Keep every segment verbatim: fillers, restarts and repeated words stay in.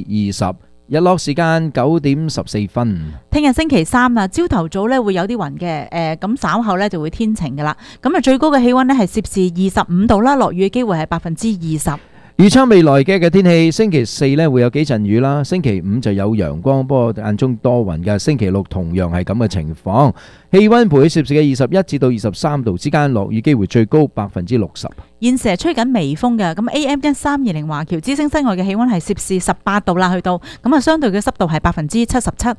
二十。日落時間九點十四分。 聽日星期三啊，朝頭早咧會有啲雲嘅，誒咁稍後咧就會天晴噶啦。咁啊最高嘅氣溫咧係攝氏二十五度啦，落雨嘅機會係百分之二十。 預測未來嘅嘅天氣，星期四咧會有幾陣雨啦，星期五就有陽光，不過間中多雲嘅。星期六同樣係咁嘅情況，氣溫徘徊攝氏嘅二十一至到二十三度之間，落雨機會最高百分之六十。 現時係吹緊微風嘅，咁 A M 一三二零華僑之聲室外嘅氣溫係攝氏十八度啦，去到咁啊相對嘅濕度係百分之七十七。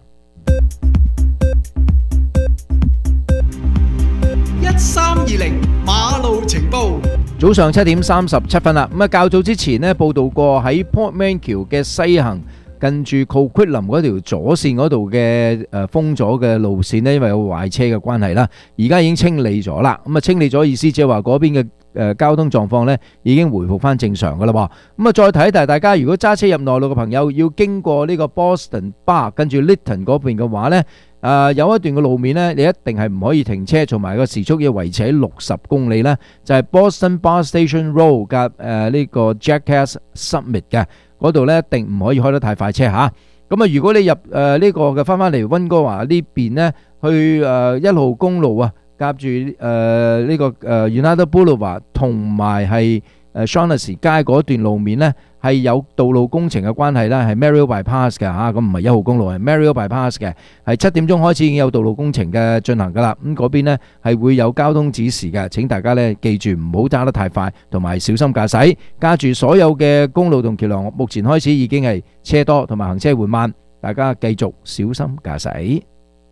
一三二零馬路情報。 早上七點三十七分啦，咁啊較早之前呢報道過喺 Portman 橋嘅西行近住 Coquitlam 嗰條左線嗰度嘅誒封咗嘅路線呢，因為有壞車嘅關係啦，而家已經清理咗啦。咁啊清理咗意思即係話嗰邊嘅誒交通狀況呢已經回復翻正常噶啦喎。咁啊再提一提大家，如果揸車入內陸嘅朋友要經過呢個 Boston Bar 跟住 Lytton 嗰邊嘅話呢，誒、呃、有一段嘅路面呢，你一定係唔可以停車，同埋個時速要維持喺六十公里呢，就係、是、Boston Bar Station Road 夾誒呢個 Jackass Summit 嘅嗰度呢，一定唔可以開得太快車嚇。咁啊，如果你入誒呢、呃這個嘅翻翻嚟溫哥華呢邊呢，去誒、呃、一號公路啊，夾住誒呢個誒 United Boulevard 同埋係誒 Shaughnessy 街嗰段路面呢，係有道路工程嘅關係啦，係 Merrill Bypass 嘅嚇，咁唔係一號公路，係 Merrill Bypass 嘅，係七點鐘開始已經有道路工程嘅進行噶啦。咁嗰邊呢係會有交通指示嘅，請大家呢記住唔好揸得太快，同埋小心駕駛。加住所有嘅公路同橋梁，目前開始已經係車多同埋行車緩慢，大家繼續小心駕駛。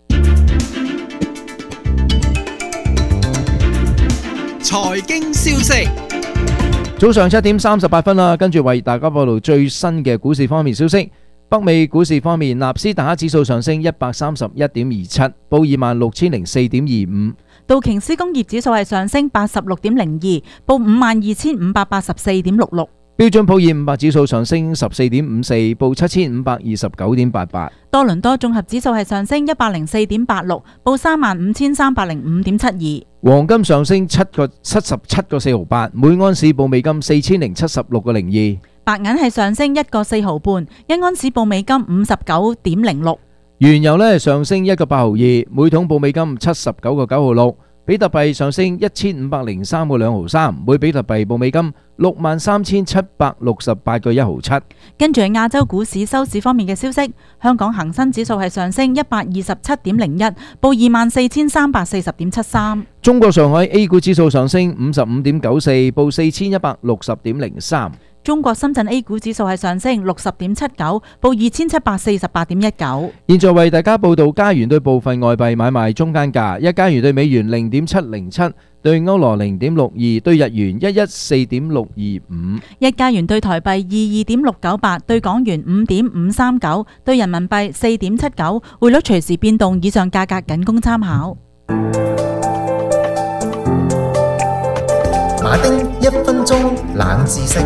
財經消息。 早上七點三十八分啦，跟住為大家報道最新嘅股市方面消息。北美股市方面，納斯達克指數上升一百三十一點二七，報二萬六千零四點二五。 道瓊斯工業指數係上升八十六點零二，報五萬二千五百八十四點六六。 標準普爾五百指數上升十四點五四，報七千五百二十九點八八。 多倫多綜合指數係上升一百零四點八六，報三萬五千三百零五點七二。 黃金上升七個七十七個四毫八，每安士報美金四千零七十六個零二。 白銀係上升一個四毫半，一安士報美金五十九點零六。 原油呢上升一個八毫二，每桶報美金七十九個九毫六。比特幣上升一千五百零三個兩毫三，每比特幣報美金六萬三千七百六十八個一毫七。 跟住亞洲股市收市方面嘅消息，香港恒生指數係上升一百二十七點零一，報二萬四千三百四十點七三。 中國上海 A 股指數上升五十五點九四，報四千一百六十點零三。 中國深圳 A 股指數係上升六十點七九，報二千七百四十八點一九。 現在為大家報道加元對部分外幣買賣中間價：一加元對美元零點七零七，對歐羅零點六二，對日元一一四點六二五。 一加元對台幣二二點六九八，對港元五點五三九，對人民幣四點七九。匯率隨時變動，以上價格僅供參考。 馬丁一分鐘冷知識。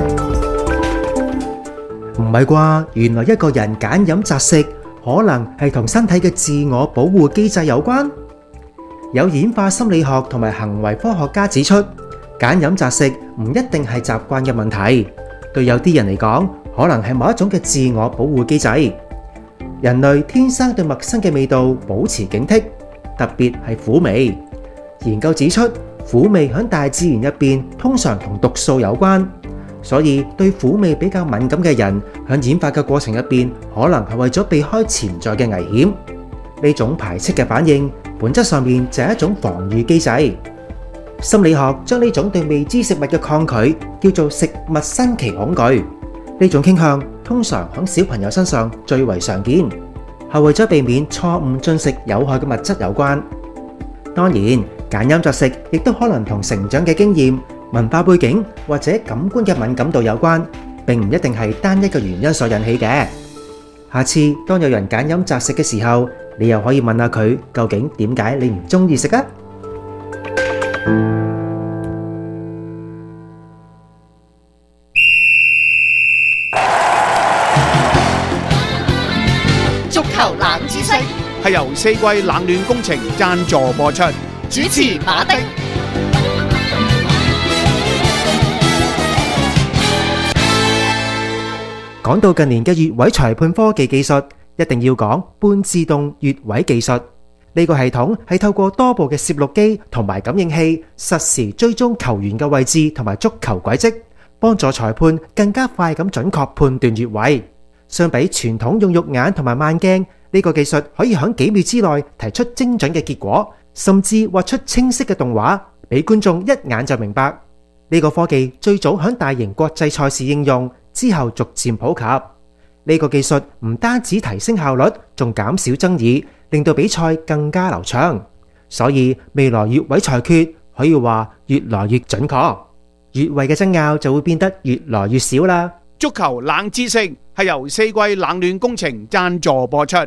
唔係啩？原來一個人揀飲擇食，可能係同身體嘅自我保護機制有關。有演化心理學同埋行為科學家指出，揀飲擇食唔一定係習慣嘅問題，對有啲人嚟講，可能係某一種嘅自我保護機制。人類天生對陌生嘅味道保持警惕，特別係苦味。研究指出，苦味喺大自然入邊通常同毒素有關。所以對苦味比較敏感嘅人，喺演化嘅過程入邊，可能係為咗避開潛在嘅危險。呢種排斥嘅反應，本質上面就係一種防禦機制。心理學將呢種對未知食物嘅抗拒叫做食物新奇恐懼。呢種傾向通常喺小朋友身上最為常見，係為咗避免錯誤進食有害嘅物質有關。當然，揀飲擇食亦都可能同成長嘅經驗、文化背景或者感官嘅敏感度有關，並唔一定係單一嘅原因所引起嘅。下次當有人揀飲擇食嘅時候，你又可以問下佢究竟點解你唔中意食啊？ 足球冷知識係由四季冷暖工程贊助播出， 主持馬丁。 講到近年嘅越位裁判科技技術，一定要講半自動越位技術。呢個系統係透過多部嘅攝錄機同埋感應器，實時追蹤球員嘅位置同埋足球軌跡，幫助裁判更加快咁準確判斷越位。相比傳統用肉眼同埋慢鏡，呢個技術可以喺幾秒之內提出精準嘅結果，甚至畫出清晰嘅動畫，俾觀眾一眼就明白。呢個科技最早喺大型國際賽事應用，之後逐漸普及。呢個技術唔單止提升效率，仲減少爭議，令到比賽更加流暢。所以未來越位裁決可以話越來越準確，越位嘅爭拗就會變得越來越少啦。 足球冷知識係由四季冷暖工程贊助播出，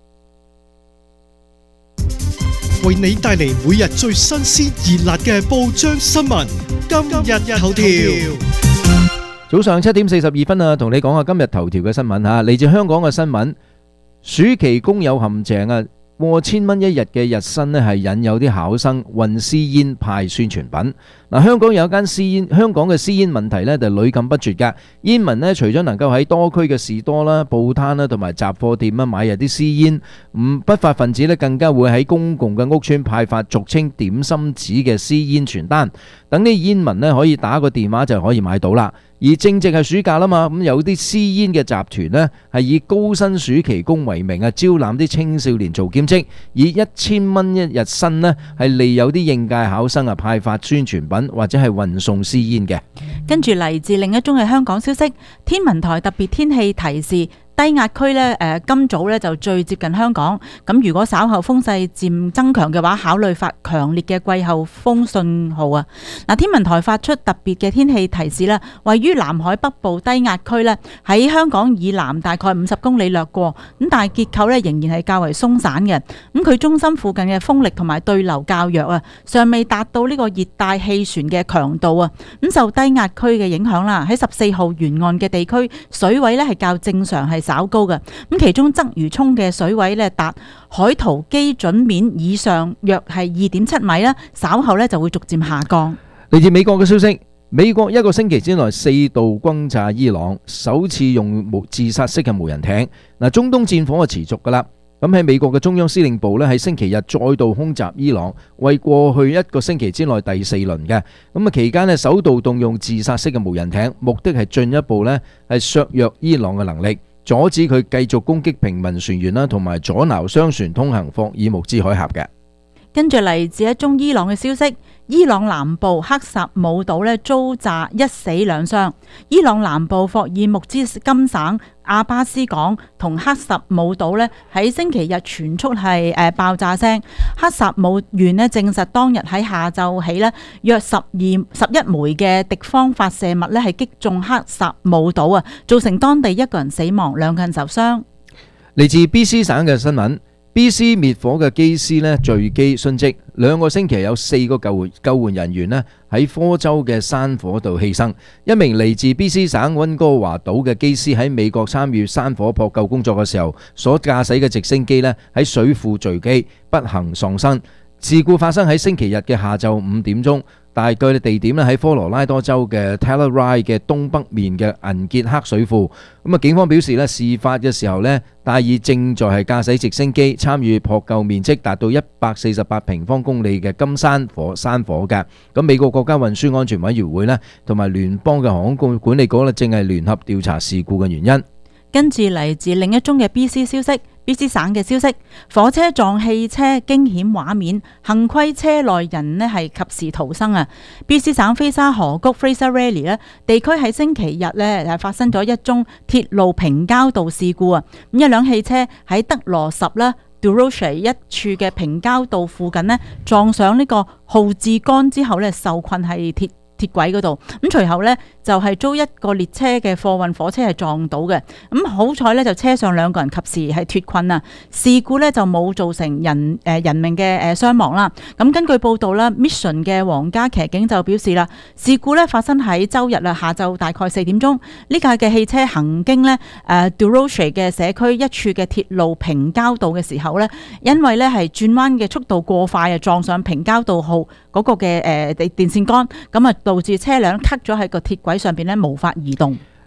為你帶嚟每日最新鮮熱辣嘅報章新聞。今日頭條， 早上七點四十二分啊，同你講下今日頭條嘅新聞吓，嚟自香港嘅新聞。暑期工有陷阱啊！過千蚊一日嘅日薪咧，係引誘啲考生運私煙派宣傳品。嗱，香港有一間私煙，香港嘅私煙問題咧就屢禁不絕㗎。煙民咧除咗能夠喺多區嘅士多啦、報攤啦同埋雜貨店啦買入啲私煙，唔不法分子咧更加會喺公共嘅屋邨派發俗稱點心紙嘅私煙傳單，等啲煙民咧可以打個電話就可以買到啦。而正值係暑假啦嘛，咁有啲私煙嘅集團呢係以高薪暑期工為名啊，招攬啲青少年做兼職，以一千蚊一日薪呢係利誘啲應屆考生啊派發宣傳品或者係運送私煙嘅。 跟住嚟自另一宗嘅香港消息，天文台特別天氣提示。低壓區咧，誒今早咧就最接近香港。咁如果稍後風勢漸增強嘅話，考慮發強烈嘅季候風信號啊！嗱，天文台發出特別嘅天氣提示啦，位於南海北部低壓區咧，喺香港以南大概五十公里掠過，咁但係結構咧仍然係較為鬆散嘅。咁佢中心附近嘅風力同埋對流較弱啊，尚未達到呢個熱帶氣旋嘅強度啊。咁受低壓區嘅影響啦，喺十四號沿岸嘅地區水位咧係較正常係稍高嘅，咁其中鰂魚涌嘅水位咧達海圖基準面以上，約係二點七米啦。稍後咧就會逐漸下降。 嚟自美國嘅消息，美國一個星期之內四度轟炸伊朗，首次用無自殺式嘅無人艇。嗱，中東戰火係持續噶啦。咁喺美國嘅中央司令部咧，喺星期日再度空襲伊朗，為過去一個星期之內第四輪嘅。咁啊期間咧，首度動用自殺式嘅無人艇，目的係進一步咧係削弱伊朗嘅能力，阻止佢繼續攻擊平民船員啦，同埋阻撓商船通行霍爾木茲海峽嘅。 跟住嚟自一宗伊朗嘅消息，伊朗南部克什姆島咧遭炸一死兩傷。伊朗南部霍爾木茲金省阿巴斯港同克什姆島咧喺星期日傳出係誒爆炸聲。克什姆縣咧證實當日喺下晝起咧約十二十一枚嘅敵方發射物咧係擊中克什姆島啊，造成當地一個人死亡，兩個人受傷。 嚟自 B C 省嘅新聞。B C 滅火嘅機師呢墜機殉職，兩個星期有四個救援救援人員呢喺科州嘅山火度犧牲。一名嚟自 B C 省溫哥華島嘅機師喺美國參與山火撲救工作嘅時候，所駕駛嘅直升機呢喺水庫墜機，不幸喪生。事故發生喺星期日嘅下晝五點鐘，大概嘅地點咧喺科羅拉多州嘅 Telluride 嘅東北面嘅銀傑克水庫。咁啊，警方表示咧，事發嘅時候咧，戴爾正在係駕駛直升機參與撲救面積達到一百四十八平方公里嘅金山火山火嘅。咁美國國家運輸安全委員會咧，同埋聯邦嘅航空管理局咧，正係聯合調查事故嘅原因。 跟住嚟自另一宗嘅 B C 消息。B C 省嘅消息，火車撞汽車驚險畫面，幸虧車內人呢係及時逃生啊！ B C 省菲沙河谷 Fraser Valley 呢地區喺星期日呢係發生咗一宗鐵路平交道事故啊！咁一輛汽車喺德羅什啦 Duroche 一處嘅平交道附近呢撞上呢個號志杆之後呢受困係鐵鐵軌嗰度，咁隨後呢，就係遭一個列車嘅貨運火車係撞到嘅，咁好彩呢，就車上兩個人及時係脫困啊，事故呢，就冇造成人誒人命嘅誒傷亡啦。咁根據報道啦 ，Mission 嘅皇家騎警就表示啦，事故呢發生喺周日啊下晝大概四點鐘，呢架嘅汽車行經呢誒 Duroche 嘅社區一處嘅鐵路平交道嘅時候呢，因為呢係轉彎嘅速度過快啊，撞上平交道號嗰個嘅誒電電線桿，咁啊導致車輛卡咗喺個鐵軌上邊咧，無法移動。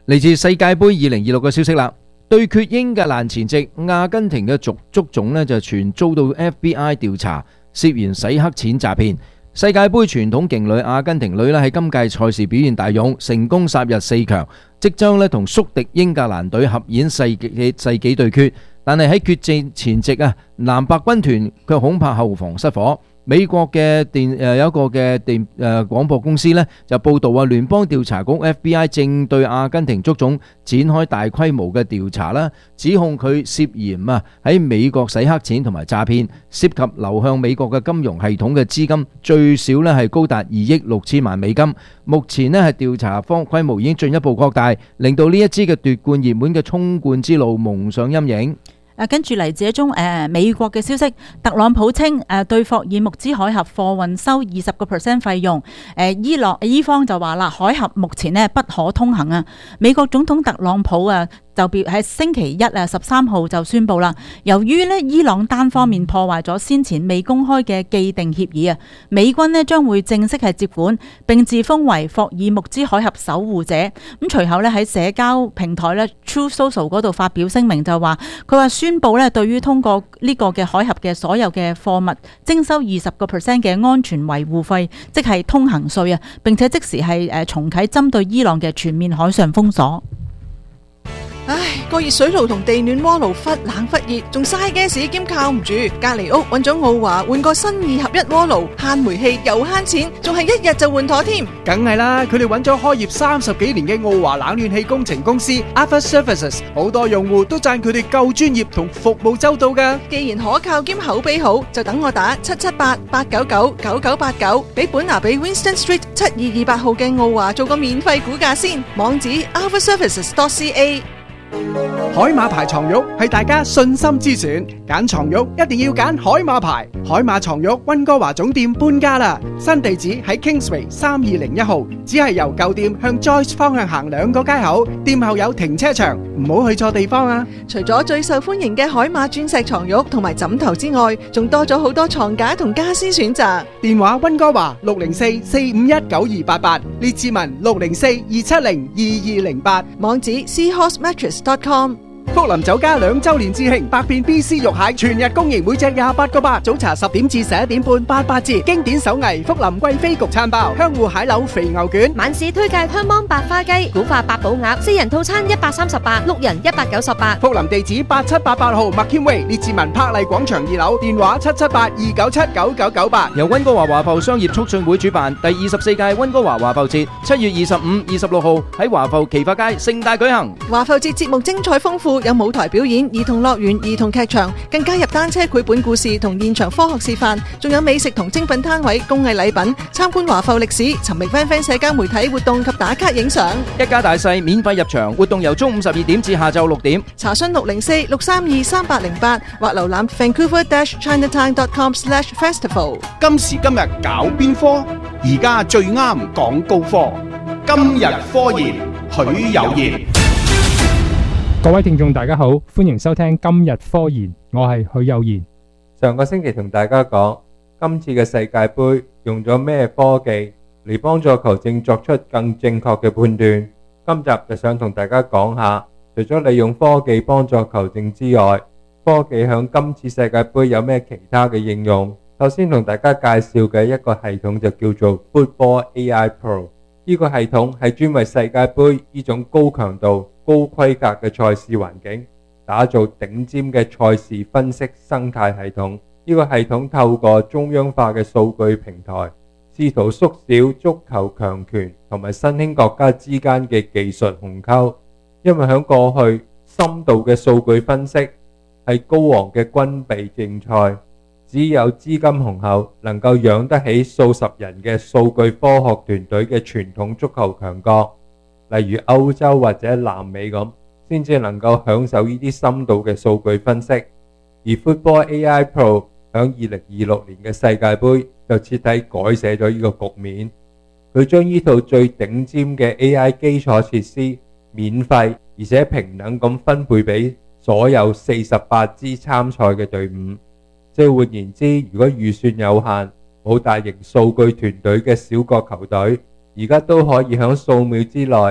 嚟自世界盃二零二六嘅消息啦，對決英格蘭前夕，阿根廷嘅足足總呢就全遭到 F B I 調查，涉嫌洗黑錢詐騙。世界盃傳統勁旅阿根廷女呢喺今屆賽事表現大勇，成功殺入四強，即將呢同宿敵英格蘭隊合演世紀世紀對決。但係喺決戰前夕啊，藍白軍團卻恐怕後防失火。美國嘅電誒有一個嘅電誒廣播公司呢就報道啊，聯邦調查局 F B I 正對阿根廷足總展開大規模嘅調查啦，指控佢涉嫌啊喺美國洗黑錢同埋詐騙，涉及流向美國嘅金融系統嘅資金最少呢係高達二億六千萬美金。目前呢係調查方規模已經進一步擴大，令到呢一支嘅奪冠熱門嘅衝冠之路蒙上陰影。 誒跟住嚟自一宗誒、呃、美國嘅消息，特朗普稱誒、呃、對霍爾木茲海峽貨運收二十個 percent 費用。誒、呃、伊朗伊方就話啦，海峽目前呢不可通行啊。美國總統特朗普啊就表喺星期一啊十三號就宣布啦，由於呢伊朗單方面破壞咗先前未公開嘅既定協議啊，美軍呢將會正式係接管並自封為霍爾木茲海峽守護者。咁隨後呢喺社交平台呢 Truth Social 嗰度發表聲明就話，佢話宣布呢對於通過呢個嘅海峽嘅所有嘅貨物徵收二十個 percent 嘅安全維護費，即係通行稅啊！並且即時係誒重啟針對伊朗嘅全面海上封鎖。 唉，個熱水爐同地暖鍋爐忽冷忽熱，仲嘥 gas 兼靠唔住。隔籬屋揾咗奧華換個新二合一鍋爐，慳煤氣又慳錢，仲係一日就換妥添。 梗係啦，佢哋揾咗開業三十幾年嘅奧華冷暖氣工程公司 Alpha Services， 好多用戶都讚佢哋夠專業同服務周到㗎。 既然可靠兼口碑好，就等我打七七八八九九九九八九，俾本拿比 Winston Street 七二二八號嘅奧華做個免費估價先。網址 alpha services dot c a。 海馬牌床褥係大家信心之選，揀床褥一定要揀海馬牌。海馬床褥溫哥華總店搬家啦，新地址喺 Kingsway 三二零一號，只係由舊店向 Joyce 方向行兩個街口，店後有停車場，唔好去錯地方啊！ 除咗最受歡迎嘅海馬鑽石床褥同埋枕頭之外，仲多咗好多床架同家私選擇。 電話溫哥華六零四四五一九二八八，列志文六零四二七零二二零八， 網址 seahorse mattress dot com。 福林酒家兩周年致慶，百變 B C 肉蟹全日供應，每隻廿八個八。早茶十點至十一點半，八八折。經典手藝福林貴妃焗餐包，香芋蟹柳肥牛卷。 晚市推介香芒白花雞、古法八寶鴨，四人套餐一百三十八，六人一百九十八。 福林地址八七八八號麥謙威，列治文柏麗廣場二樓，電話七七八二九七九九九八。 由溫哥華華埠商業促進會主辦，第二十四屆溫哥華華埠節，七月二十五、二十六號喺華埠奇發街盛大舉行。 華埠節節目精彩豐富，有舞台表演、兒童樂園、兒童劇場，更加入單車繪本故事同現場科學示範，仲有美食同精品攤位、工藝禮品，參觀華埠歷史，尋覓 friend friend 社交媒體活動及打卡影相。 一家大細免費入場，活動由中午十二點至下晝六點。 查詢六零四六三二三八零八或瀏覽 vancouver dash chinatown dot com slash festival。 今時今日搞邊科？而家最啱講高科。今日科研，許有賢。 各位聽眾大家好，歡迎收聽今日科研，我係許有賢。 上個星期同大家講，今次嘅世界盃用咗咩科技嚟幫助球證作出更正確嘅判斷。今集就想同大家講下，除咗利用科技幫助球證之外，科技響今次世界盃有咩其他嘅應用。首先同大家介紹嘅一個系統就叫做 Football A I Pro。呢個系統係專為世界盃呢種高強度高規格嘅賽事環境打造頂尖嘅賽事分析生態系統。呢個系統透過中央化嘅數據平台，試圖縮小足球強權同埋新興國家之間嘅技術鴻溝。因為喺過去深度嘅數據分析係高昂嘅軍備競賽，只有資金雄厚能夠養得起數十人嘅數據科學團隊嘅傳統足球強國，例如歐洲或者南美咁，先至能夠享受呢啲深度嘅數據分析。而 Football A I Pro 響二零二六年嘅世界盃就徹底改寫咗呢個局面。佢將呢套最頂尖嘅 A I 基礎設施免費而且平等咁分配俾所有四十八支參賽嘅隊伍。即係換言之，如果預算有限，冇大型數據團隊嘅小國球隊，而家都可以喺數秒之內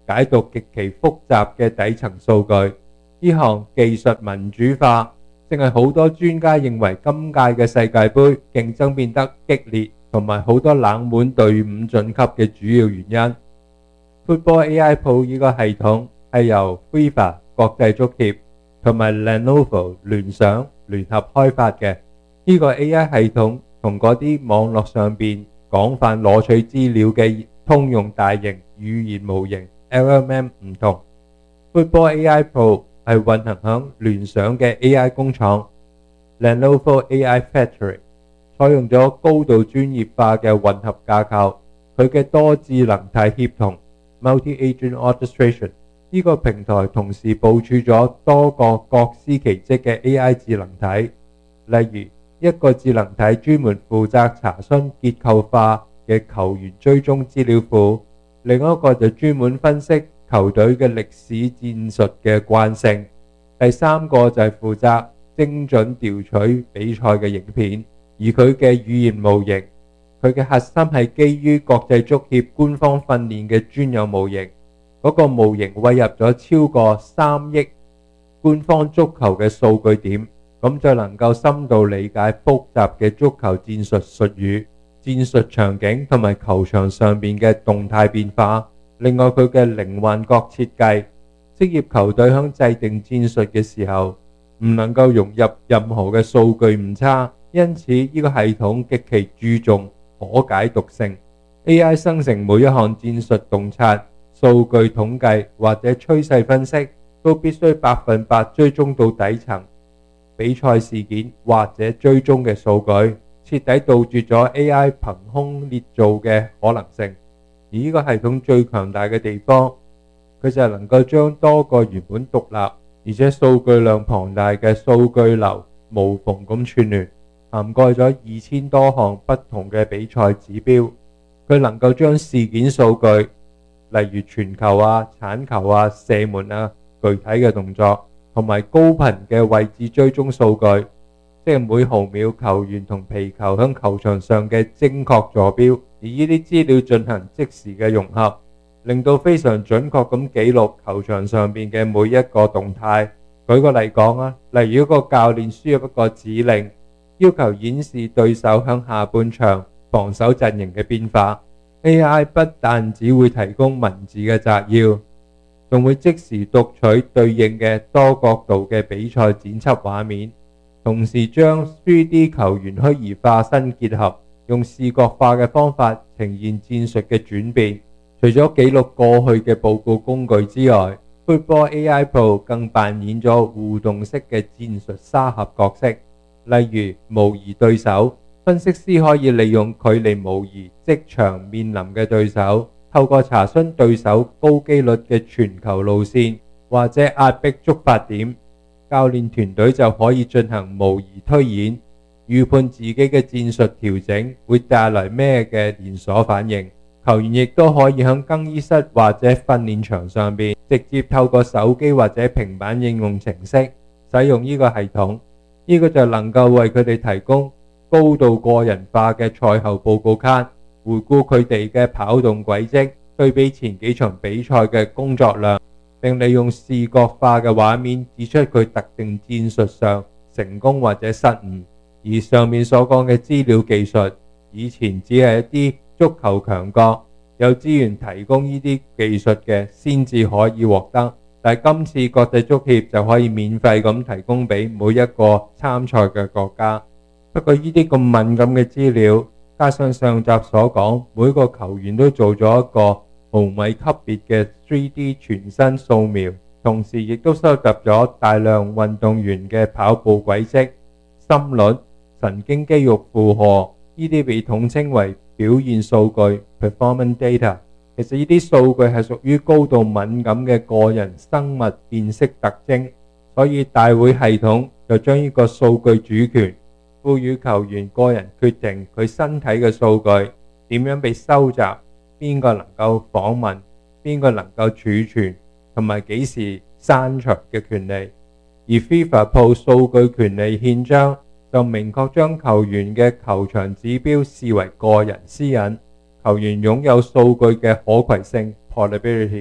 解讀極其複雜嘅底層數據。呢項技術民主化正係好多專家認為今屆嘅世界盃競爭變得激烈，同埋好多冷門隊伍晉級嘅主要原因。Football A I Pro 呢個系統係由 FIFA 國際足協同埋 Lenovo 聯想聯合開發嘅。呢個 A I 系統同嗰啲網絡上邊廣泛攞取資料嘅通用大型語言模型 L L M 唔同。Football A I Pro 係運行響聯想嘅 A I 工廠 Lenovo A I Factory， 採用咗高度專業化嘅混合架構。佢嘅多智能體協同 Multi-Agent Orchestration 呢個平台同時部署咗多個各司其職嘅 A I 智能體，例如一個智能體專門負責查詢結構化嘅球員追蹤資料庫，另一個就專門分析球隊嘅歷史戰術嘅慣性，第三個就係負責精準調取比賽嘅影片。而佢嘅語言模型，佢嘅核心係基於國際足協官方訓練嘅專有模型，嗰個模型餵入咗超過三億官方足球嘅數據點，咁就能夠深度理解複雜嘅足球戰術術語、戰術場景同埋球場上邊嘅動態變化。另外佢嘅零幻覺設計，職業球隊響制定戰術嘅時候唔能夠融入任何嘅數據誤差，因此呢個系統極其注重可解讀性。 A I 生成每一項戰術洞察、數據統計或者趨勢分析都必須百分百追蹤到底層比賽事件或者追蹤嘅數據，徹底杜絕咗 A I 憑空捏造嘅可能性。而呢個系統最強大嘅地方，佢就係能夠將多個原本獨立而且數據量龐大嘅數據流無縫咁串聯，涵蓋咗二千多項不同嘅比賽指標。佢能夠將事件數據，例如傳球啊、鏟球啊、射門啊、具體嘅動作同埋高頻嘅位置追蹤數據，即係每毫秒球員同皮球響球場上嘅精確坐標，而呢啲資料進行即時嘅融合，令到非常準確咁記錄球場上邊嘅每一個動態。舉個例講啊，例如一個教練輸入一個指令，要求演示對手響下半場防守陣營嘅變化， A I 不但只會提供文字嘅摘要，仲會即時讀取對應嘅多角度嘅比賽剪輯畫面，同時將 三 D 球員虛擬化身結合，用視覺化嘅方法呈現戰術嘅轉變。除咗記錄過去嘅報告工具之外， Football A I Pro 更扮演咗互動式嘅戰術沙盒角色，例如模擬對手，分析師可以利用距離模擬即場面臨嘅對手，透過查詢對手高機率嘅傳球路線或者壓迫觸發點，教練團隊就可以進行模擬推演，預判自己嘅戰術調整會帶來咩嘅連鎖反應。球員亦都可以喺更衣室或者訓練場上邊直接透過手機或者平板應用程式使用呢個系統，呢個就能夠為佢哋提供高度個人化嘅賽後報告卡，回顧佢哋嘅跑動軌跡，對比前幾場比賽嘅工作量，並利用視覺化嘅畫面指出佢特定戰術上成功或者失誤。而上面所講嘅資料技術，以前只係一啲足球強國有資源提供呢啲技術嘅先至可以獲得，但係今次國際足協就可以免費咁提供俾每一個參賽嘅國家。不過呢啲咁敏感嘅資料，加上上集所講，每個球員都做咗一個毫米級別嘅 三 D 全身掃描，同時亦都收集咗大量運動員嘅跑步軌跡、心率、神經肌肉負荷，呢啲被統稱為表現數據 performance data。 其實呢啲數據係屬於高度敏感嘅個人生物辨識特徵，所以大會系統就將呢個數據主權賦予球員個人決定佢身體嘅數據點樣被收集，邊個能夠訪問，邊個能夠儲存，同埋幾時刪除嘅權利。而 FIFA Pro 數據權利憲章就明確將球員嘅球場指標視為個人私隱，球員擁有數據嘅可攜性 portability，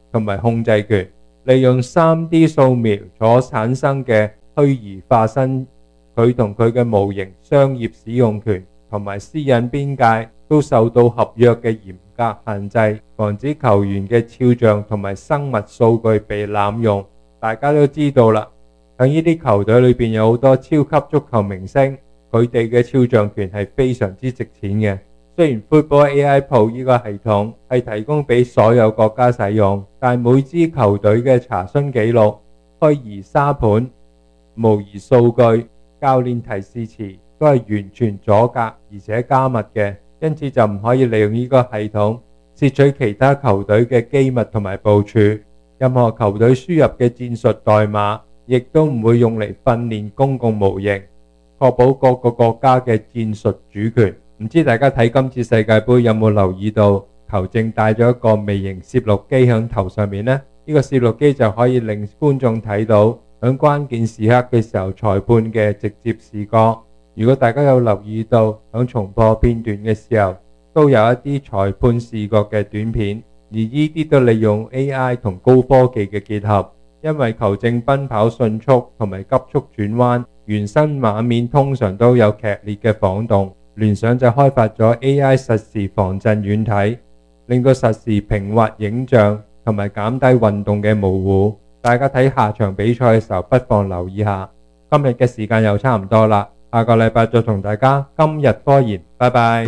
同埋控制權，利用 三 D 掃描所產生嘅虛擬化身，佢同佢嘅模型商業使用權同埋私隱邊界都受到合約嘅嚴格限制，防止球員嘅肖像同埋生物數據被濫用。大家都知道啦，喺呢啲球隊裏邊有好多超級足球明星，佢哋嘅肖像權係非常之值錢嘅。雖然 Football A I Pro 呢個系統係提供俾所有國家使用，但每支球隊嘅查詢記錄、虛擬沙盤、模擬數據、教練提示詞都係完全阻隔而且加密嘅，因此就唔可以利用呢個系統竊取其他球隊嘅機密同埋部署。任何球隊輸入嘅戰術代碼亦都唔會用嚟訓練公共模型，確保各個國家嘅戰術主權。唔知大家睇今次世界盃有冇留意到球證戴咗一個微型攝錄機響頭上面呢？呢個攝錄機就可以令觀眾睇到響關鍵時刻嘅時候裁判嘅直接視覺。如果大家有留意到響重播片段嘅時候，都有一啲裁判視覺嘅短片，而呢啲都利用 A I 同高科技嘅結合，因為球證奔跑迅速同埋急速轉彎，原生畫面通常都有劇烈嘅晃動。聯想就開發咗 A I 實時防震軟體，令到實時平滑影像同埋減低運動嘅模糊。大家睇下場比賽嘅時候，不妨留意下。今日嘅時間又差唔多啦，下個禮拜再同大家今日科研，拜拜。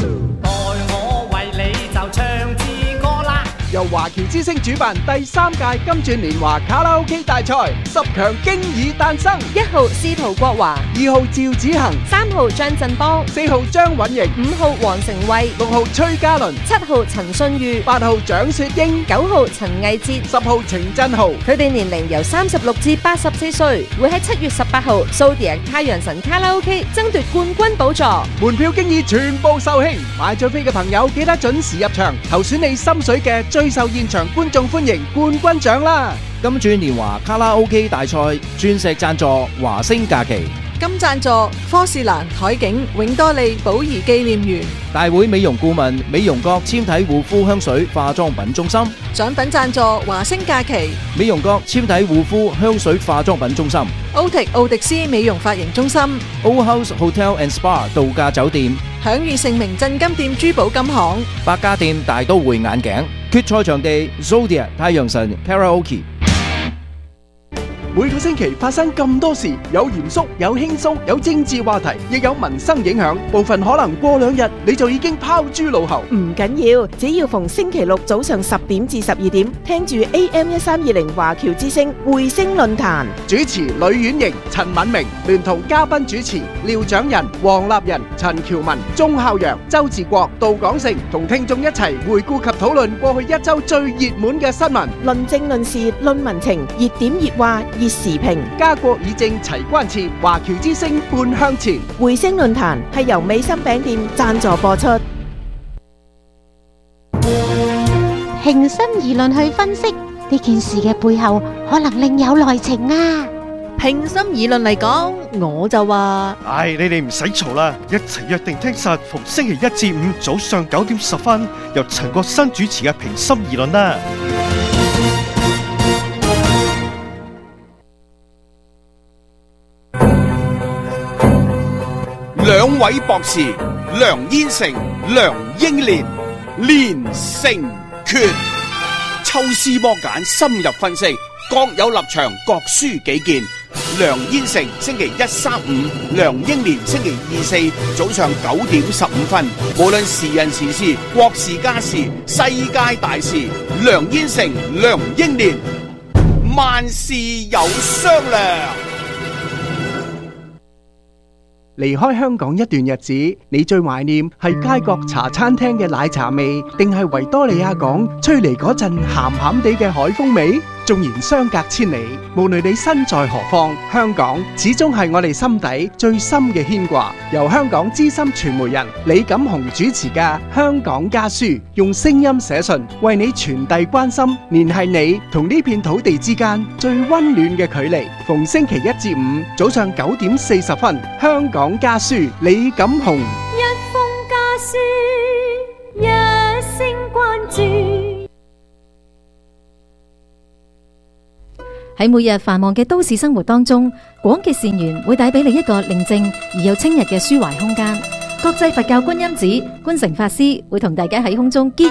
由華僑之聲主辦第三屆金鑽年華卡拉 OK 大賽，十強經已誕生。 一號司徒國華， 二號趙子恒， 三號張振邦， 四號張允瑩， 五號黃成慧， 六號崔嘉倫， 七號陳信裕， 八號蔣雪英， 九號陳毅哲， 十號程振豪。佢哋年齡由三十六至八十四歲，會喺七月十八號蘇迪亞太陽神卡拉 OK 爭奪冠軍寶座。 門票經已全部售罄，買咗飛嘅朋友記得準時入場，投選你心水嘅最受現場觀眾歡迎冠軍獎啦！ 金鑽年華卡拉 OK 大賽鑽石贊助華星假期， 金贊助科士蘭、海景、永多利、寶儀紀念園。 大會美容顧問美容閣纖體護膚香水化妝品中心。 獎品贊助華星假期， 美容閣纖體護膚香水化妝品中心。 歐迪奧迪斯美容髮型中心。 Old House Hotel and Spa 度假酒店。 享譽盛名鎮金店珠寶金行。 百家店大都會眼鏡。決賽場地 Zodiac 太陽神 Karaoke。 每個星期發生咁多事，有嚴肅，有輕鬆，有政治話題，亦有民生影響。部分可能過兩日你就已經拋諸腦後。 唔緊要，只要逢星期六早上十點至十二點，聽住 A M 一三二零華僑之聲匯聲論壇， 主持呂婉瑩、陳敏明，聯同嘉賓主持廖長仁、黃立仁、陳喬文、鐘孝陽、周志國、杜廣成，同聽眾一齊回顧及討論過去一周最熱門嘅新聞， 論政論事論民情，熱點熱話熱時評， 家國議政齊關切，華僑之聲半向前。 匯聲論壇係由美心餅店贊助播出。 平心而論去分析呢件事嘅背後，可能另有內情啊！ 平心而論嚟講，我就話： 唉，你哋唔使嘈啦，一齊約定聽實逢星期一至五早上九點十分，由陳國新主持嘅平心而論啦。 兩位博士梁燕成、梁英蓮連勝決，抽絲剝繭，深入分析，各有立場，各抒己見。梁燕成星期一、三、五，梁英蓮星期二、四早上九點十五分。無論時人時事、國事家事、世界大事，梁燕成、梁英蓮萬事有商量。 離開香港一段日子，你最懷念係街角茶餐廳嘅奶茶味，定係維多利亞港吹嚟嗰陣鹹鹹地嘅海風味？縱然相隔千里，無論你身在何方，香港始終係我哋心底最深嘅牽掛。由香港資深傳媒人李錦雄主持嘅《香港家書》，用聲音寫信，為你傳遞關心，聯繫你同呢片土地之間最溫暖嘅距離。逢星期一至五早上九點四十分，《香港家書》李錦雄。 一封家書，一聲關注。 喺每日繁忙嘅都市生活當中，廣嘅善緣會帶俾你一個寧靜而又清逸嘅抒懷空間。國際佛教觀音寺觀誠法師會同大家喺空中結